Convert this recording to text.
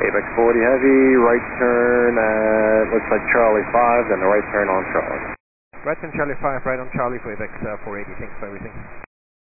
Apex 40 Heavy, right turn at, looks like Charlie 5, then the right turn on Charlie. Right turn Charlie 5, right on Charlie for Apex 480, thanks for everything.